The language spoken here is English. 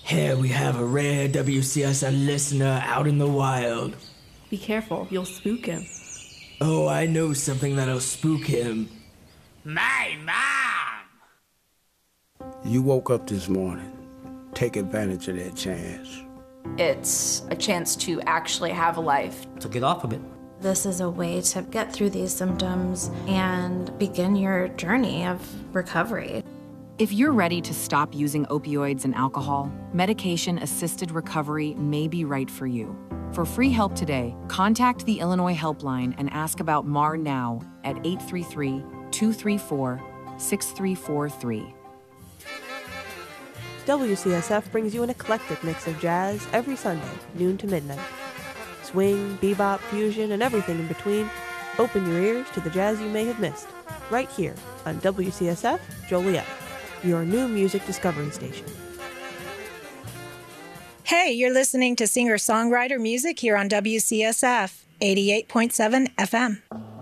Here we have a rare WCSF listener out in the wild. Be careful, you'll spook him. Oh, I know something that'll spook him. My mom! You woke up this morning. Take advantage of that chance. It's a chance to actually have a life. To get off of it. This is a way to get through these symptoms and begin your journey of recovery. If you're ready to stop using opioids and alcohol, medication-assisted recovery may be right for you. For free help today, contact the Illinois Helpline and ask about MAR now at 833-234-6343. WCSF brings you an eclectic mix of jazz every Sunday, noon to midnight. Swing, bebop, fusion, and everything in between. Open your ears to the jazz you may have missed, right here on WCSF Joliet, your new music discovery station. Hey, you're listening to singer-songwriter music here on WCSF 88.7 FM.